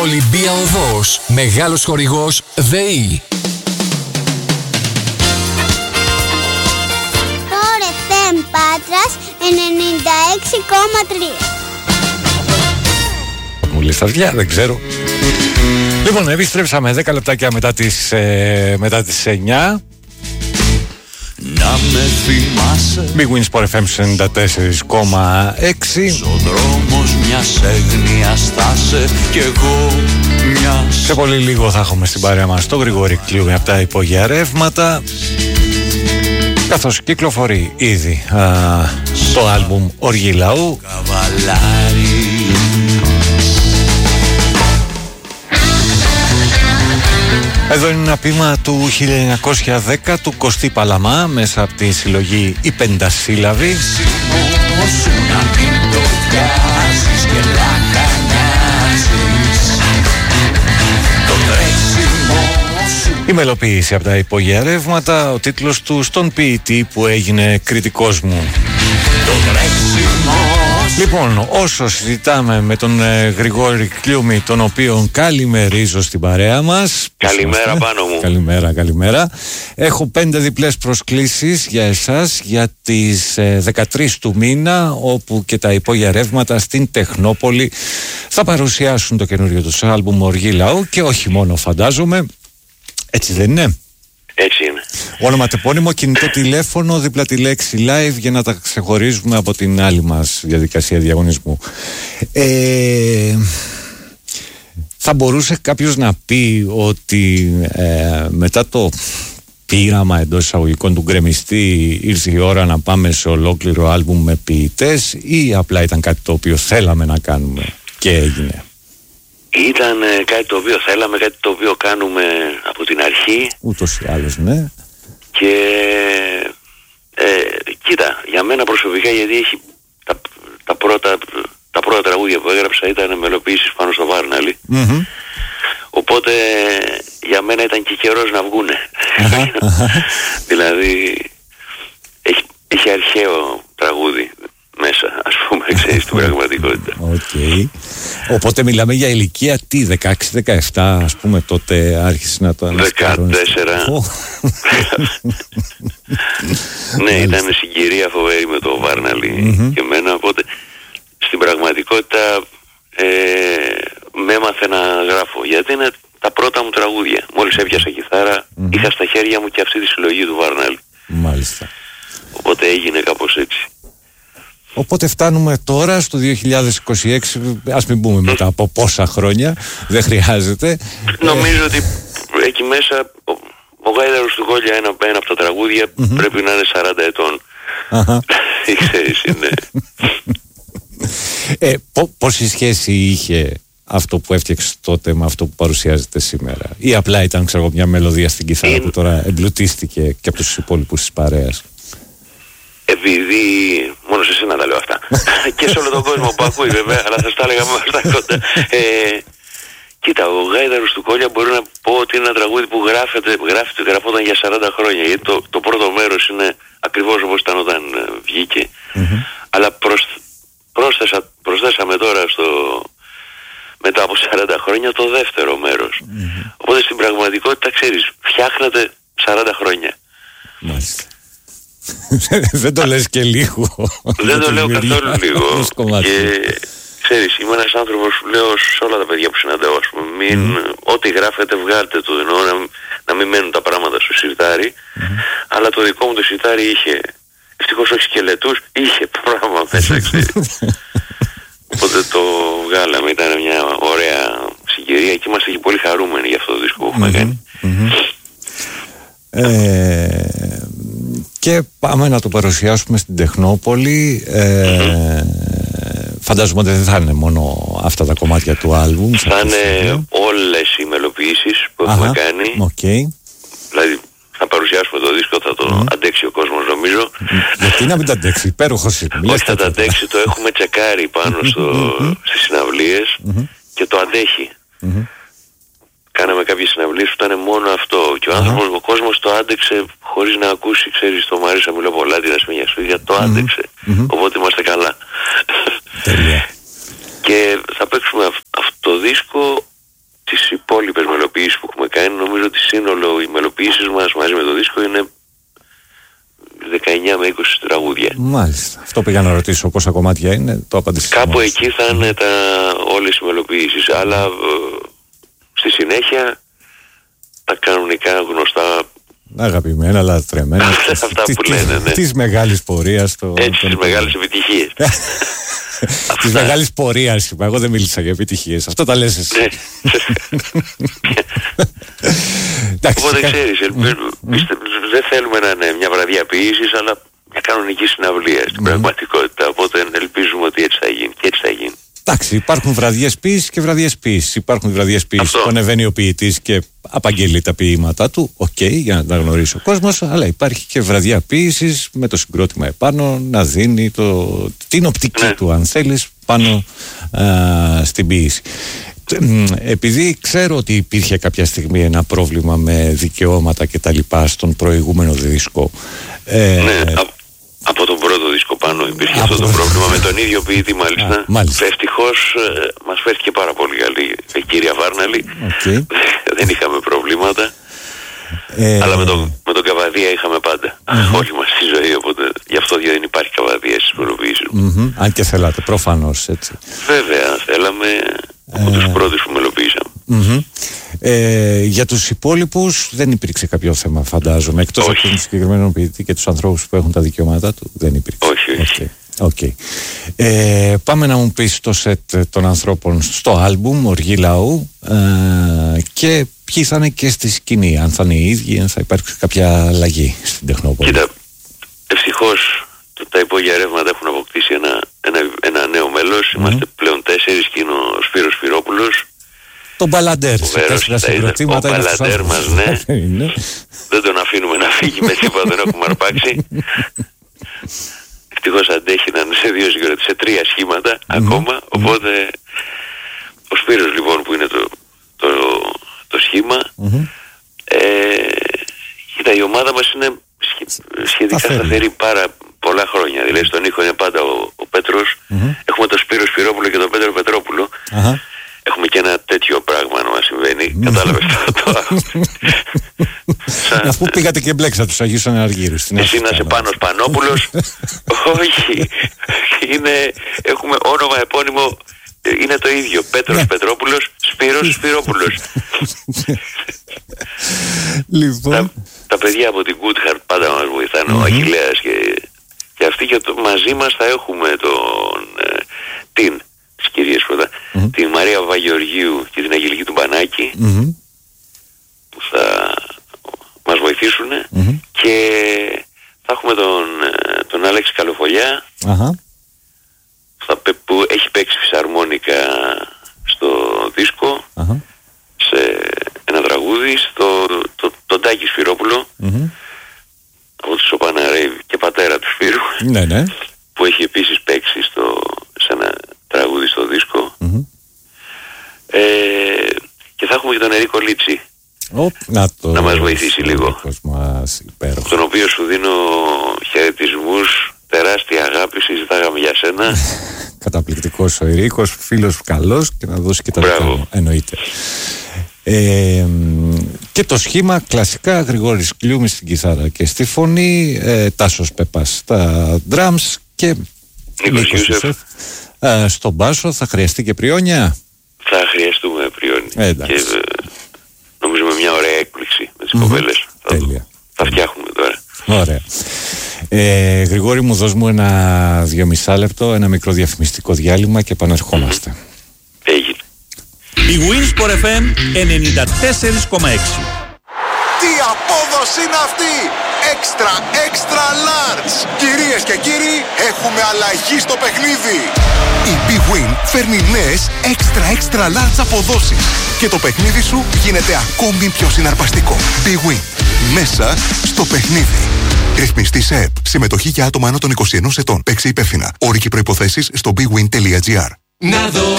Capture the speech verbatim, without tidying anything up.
Ολυμπία Οδός. Μεγάλος χορηγός ΔΕΗ. Τώρα εφ εμ Πάτρας ενενήντα έξι κόμμα τρία. Μου λες τα δουλειά, δεν ξέρω. Λοιπόν, επιστρέψαμε δέκα λεπτάκια μετά τις, ε, μετά τις εννιά. Να με θυμάσαι Big Win Sport εφ εμ ενενήντα τέσσερα κόμμα έξι. ο δρόμος μιας έγνοιας στάσε κι εγώ μιας. Σε πολύ λίγο θα έχουμε στην παρέα μας το Γρηγόρη Κλιούμη από τα υπόγεια ρεύματα, καθώς κυκλοφορεί ήδη α, το άλμπουμ Οργή Λαού. Καβαλάρι. Εδώ είναι ένα ποίημα του χίλια εννιακόσια δέκα του Κωστή Παλαμά μέσα από τη συλλογή «Η Πεντασύλλαβη». Η μελοποίηση από τα υπόγεια ρεύματα, ο τίτλος του «Στον ποιητή που έγινε κριτικός μου». Λοιπόν, όσο συζητάμε με τον ε, Γρηγόρη Κλιούμη, τον οποίον καλημερίζω στην παρέα μας. Καλημέρα πάνω μου. Καλημέρα, καλημέρα. Έχω πέντε διπλές προσκλήσεις για εσάς για τις ε, δεκατρείς του μήνα, όπου και τα υπόγεια ρεύματα στην Τεχνόπολη θα παρουσιάσουν το καινούριο τους άλμπουμ Οργή Λαού, και όχι μόνο, φαντάζομαι. Έτσι δεν είναι? Έτσι είναι. Όνομα, τεπώνυμο, κινητό τηλέφωνο, δίπλα τη λέξη live, για να τα ξεχωρίζουμε από την άλλη μας διαδικασία διαγωνισμού. Ε, θα μπορούσε κάποιος να πει ότι ε, μετά το πείραμα εντός εισαγωγικών του γκρεμιστή ήρθε η ώρα να πάμε σε ολόκληρο άλμπουμ με ποιητές, ή απλά ήταν κάτι το οποίο θέλαμε να κάνουμε και έγινε? Ήταν ε, κάτι το οποίο θέλαμε, κάτι το οποίο κάνουμε από την αρχή. Ούτως ή άλλως, ναι. Και ε, κοίτα, για μένα προσωπικά, γιατί έχει τα, τα, πρώτα, τα πρώτα τραγούδια που έγραψα ήταν μελοποιήσεις πάνω στο Βάρναλι. Mm-hmm. Οπότε για μένα ήταν και καιρός να βγούνε. Δηλαδή έχει, έχει αρχαίο τραγούδι μέσα, ας πούμε, ξέρεις, στην πραγματικότητα. Okay. Οπότε μιλάμε για ηλικία τι, δεκαέξι δεκαεπτά, ας πούμε, τότε άρχισε να το ανασκάρουν? δεκατέσσερα. Ναι, ήταν συγκυρία φοβερή με το Βάρναλι mm-hmm. και εμένα, οπότε στην πραγματικότητα ε, με έμαθε να γράφω, γιατί είναι τα πρώτα μου τραγούδια. Μόλις έπιασα κιθάρα, mm-hmm. είχα στα χέρια μου και αυτή τη συλλογή του Βάρναλι. Μάλιστα. Οπότε έγινε κάπως έτσι. Οπότε φτάνουμε τώρα στο δύο χιλιάδες είκοσι έξι, ας μην πούμε μετά από πόσα χρόνια, δεν χρειάζεται. Νομίζω ότι εκεί μέσα ο, ο Γάιδαρος του Κόλια, ένα, ένα από τα τραγούδια, mm-hmm. πρέπει να είναι σαράντα ετών. Ξέρεις, είναι. ε, πό, πόση σχέση είχε αυτό που έφτιαξε τότε με αυτό που παρουσιάζεται σήμερα, ή απλά ήταν, ξέρω, μια μελωδία στην κιθάρα είναι... που τώρα εμπλουτίστηκε και από τους υπόλοιπους της παρέας? Επειδή μόνο σε εσένα τα λέω αυτά και σε όλο τον κόσμο που ακούει, βέβαια, αλλά θα στα έλεγα με αυτά κοντά. Ε, κοίτα, ο Γάιδαρος του Κόλια μπορεί να πω ότι είναι ένα τραγούδι που γράφεται, γράφεται, γραφόταν για σαράντα χρόνια, γιατί το, το πρώτο μέρος είναι ακριβώς όπως ήταν όταν βγήκε. Mm-hmm. Αλλά προσ, πρόσθεσα, προσθέσαμε τώρα στο, μετά από σαράντα χρόνια, το δεύτερο μέρος. Mm-hmm. Οπότε στην πραγματικότητα, ξέρεις, φτιάχνεται σαράντα χρόνια. Μάλιστα. Δεν το λες και λίγο. Δεν το λέω καθόλου λίγο. Και ξέρεις, είμαι ένας άνθρωπος που λέω σε όλα τα παιδιά που συναντάω, ας πούμε, μην, mm. ό,τι γράφετε βγάλτε το, εννοώ να, να μην μένουν τα πράγματα στο σιρτάρι. Mm. Αλλά το δικό μου το σιρτάρι είχε, ευτυχώς όχι σκελετούς, είχε πράγμα μέσα, ξέρεις. Οπότε το βγάλαμε, ήταν μια ωραία συγκυρία και είμαστε και πολύ χαρούμενοι για αυτό το δίσκο που έχουμε mm-hmm. κάνει. Mm-hmm. Ε... Και πάμε να το παρουσιάσουμε στην Τεχνόπολη. Ε, mm-hmm. Φαντάζομαι ότι δεν θα είναι μόνο αυτά τα κομμάτια του άλμπουμ. Θα είναι όλες οι μελοποιήσεις που έχουμε κάνει. Okay. Δηλαδή θα παρουσιάσουμε το δίσκο, θα το mm. αντέξει ο κόσμος, νομίζω. Γιατί να μην το αντέξει, υπέροχος είναι. Όχι, θα το αντέξει, το έχουμε τσεκάρει πάνω στο, στις συναυλίες mm-hmm. και το αντέχει. Mm-hmm. Κάναμε κάποιες συναυλίες που ήταν μόνο αυτό και ο uh-huh. άνθρωπος, ο κόσμος το άντεξε χωρίς να ακούσει, ξέρεις, το Μαρίσα μιλώ πολλά, την Ασμήνια Σφίδια, το άντεξε. Mm-hmm. Οπότε είμαστε καλά. Τέλεια. Και θα παίξουμε αυ- αυτό το δίσκο υπόλοιπες μελοποιήσεις που έχουμε κάνει, νομίζω ότι σύνολο οι μελοποιήσεις μας μαζί με το δίσκο είναι δεκαεννιά με είκοσι τραγούδια. Μάλιστα. Αυτό πήγα να ρωτήσω πόσα κομμάτια είναι, το απαντήσατε. Κάπου εκεί θα είναι τα, όλες οι μελοποιήσεις, αλλά ε, στη συνέχεια τα κανονικά γνωστά. Αγαπημένα, λατρεμένα. Αυτά που λένε, ναι. Της μεγάλης πορείας. Το, Έτσι, τις μεγάλες επιτυχίες. Της μεγάλης πορείας, είπα. Εγώ δεν μίλησα για επιτυχίες. Αυτό τα λες εσύ. Οπότε ξέρεις, δεν θέλουμε να είναι μια βραδιά ποιήσης, αλλά μια κανονική συναυλία στην πραγματικότητα. Οπότε ελπίζουμε ότι έτσι θα γίνει και έτσι θα γίνει. Εντάξει, υπάρχουν βραδιές ποίησης και βραδιές ποίησης. Υπάρχουν βραδιές ποίησης που ανεβαίνει ο ποιητής και απαγγελεί τα ποίηματά του, οκ, okay, για να τα γνωρίσει ο κόσμος, αλλά υπάρχει και βραδιά ποίησης με το συγκρότημα επάνω να δίνει το, την οπτική ναι. του, αν θέλεις, πάνω α, στην ποίηση. Επειδή ξέρω ότι υπήρχε κάποια στιγμή ένα πρόβλημα με δικαιώματα και τα λοιπά στον προηγούμενο δίσκο. Ε, ναι, από τον πρώτο δίσκο πάνω υπήρχε αυτό το πρόβλημα με τον ίδιο ποιητή μάλιστα. Α, μάλιστα. Ευτυχώς ε, μας φέρθηκε πάρα πολύ καλή η κυρία Βάρναλη. Okay. Δεν είχαμε προβλήματα. Ε... Αλλά με τον, με τον Καβαδία είχαμε πάντα. Mm-hmm. Όλη μας τη ζωή, οπότε γι' αυτό δεν υπάρχει Καβαδία στις μελοποιήσεις. Mm-hmm. Αν και θέλατε, προφανώς έτσι. Βέβαια, θέλαμε από τους πρώτους που μελοποιήσαμε. Mm-hmm. Ε, για τους υπόλοιπους δεν υπήρξε κάποιο θέμα, φαντάζομαι. Εκτός από τον συγκεκριμένο ποιητή και τους ανθρώπους που έχουν τα δικαιώματά του, δεν υπήρξε. Όχι, όχι. Okay. Okay. Ε, πάμε να μου πεις το σετ των ανθρώπων στο άλμπουμ Οργή Λαού ε, και ποιοι θα είναι και στη σκηνή, αν θα είναι οι ίδιοι, αν θα υπάρξει κάποια αλλαγή στην Τεχνόπολη. Κοίτα, ευτυχώς τα υπόγεια ρεύματα έχουν αποκτήσει ένα, ένα, ένα νέο μέλος. Mm. Είμαστε πλέον τέσσερις και είναι ο Σπύρος Σπυρόπουλος. Το μπαλαντέρ σε τέσσερα συγκροτήματα. Ο μπαλαντέρ μας, ναι. Δεν τον αφήνουμε να φύγει με τίποτα, δεν έχουμε αρπάξει. Ευτυχώς αντέχει να είναι σε δύο συγκροτήσεις, σε τρία σχήματα mm-hmm. ακόμα. Οπότε ο Σπύρος λοιπόν που είναι το, το, το σχήμα. Mm-hmm. Ε, κοίτα, η ομάδα μας είναι σχετικά σταθερή πάρα πολλά χρόνια. Δηλαδή στον ήχο είναι πάντα ο, ο Πέτρος. Mm-hmm. Έχουμε τον Σπύρο Σπυρόπουλο και τον Πέτρο Πετρόπουλο. Uh-huh. Έχουμε και ένα τέτοιο πράγμα να μας συμβαίνει. Mm-hmm. Κατάλαβες τώρα. Αφού πήγατε και μπλέξατε τους Αγίους Αναργύρους. Εσύ να είσαι Πάνος Πανόπουλος. Όχι. Είναι, έχουμε όνομα επώνυμο. Είναι το ίδιο. Πέτρος Πετρόπουλος, Σπύρος Σπυρόπουλος. Λοιπόν. τα, τα παιδιά από την Goodheart πάντα μας βοηθάνε. Mm-hmm. Ο Αχιλλέας και, και αυτοί και το, μαζί μας θα έχουμε τον ε, την τις κυρίες πρώτα, mm-hmm. την Μαρία Βαγεωργίου και την Αγγελική του Μπανάκη mm-hmm. που θα μας βοηθήσουν mm-hmm. και θα έχουμε τον, τον Άλεξη Καλοφολιά uh-huh. που, θα, που έχει παίξει φυσαρμόνικα στο δίσκο uh-huh. σε ένα τραγούδι, στο το, το Τάκη Σπυρόπουλο mm-hmm. από τους Σοπαναρέιβ και πατέρα του Σπύρου ναι, ναι. που έχει επίσης παίξει στο, σε ένα τραγούδι στο δίσκο mm-hmm. ε, και θα έχουμε και τον Ερίκο Λίτσι oh, να, το να μας βοηθήσει λίγο μας τον οποίο σου δίνω χαιρετισμούς, τεράστια αγάπη, συζητάγαμε για σένα. Καταπληκτικός ο Ερίκος, φίλος καλός και να δώσει και τα δικά μου, εννοείται. Ε, και το σχήμα κλασικά Γρηγόρης Κλιούμης στην κιθάρα και στη φωνή, ε, Τάσος Πεπάς στα drums και Νίκος Ιούσεφ ε, στον μπάσο. Θα χρειαστεί και πριόνια. Θα χρειαστούμε πριόνια ε, και ε, νομίζω με μια ωραία έκπληξη με τις mm-hmm. κοπέλες θα, θα φτιάχνουμε τώρα. Ωραία. ε, Γρηγόρη μου, δώσ' μου ένα δυόμισάλεπτο, ένα μικρό διαφημιστικό διάλειμμα και επανερχόμαστε. Mm-hmm. Έγινε. Η Winsport εφ εμ ενενήντα τέσσερα κόμμα έξι. Τι απόδοση είναι αυτή! Extra, extra large! Κυρίες και κύριοι, έχουμε αλλαγή στο παιχνίδι! Η Big Win φέρνει νέες extra, extra large αποδόσεις και το παιχνίδι σου γίνεται ακόμη πιο συναρπαστικό. Big Win. Μέσα στο παιχνίδι. Ρυθμιστή σε ΕΠ. Συμμετοχή για άτομα άνω των είκοσι ενός ετών. Παίξε υπεύθυνα. Όροι και προϋποθέσεις στο bigwin τελεία gr.